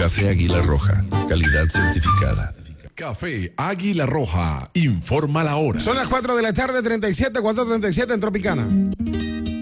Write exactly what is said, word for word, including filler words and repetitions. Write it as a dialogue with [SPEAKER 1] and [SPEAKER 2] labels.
[SPEAKER 1] Café Águila Roja, calidad certificada.
[SPEAKER 2] Café Águila Roja, informa la hora.
[SPEAKER 3] Son las cuatro de la tarde, treinta y siete, cuatro treinta y siete en Tropicana.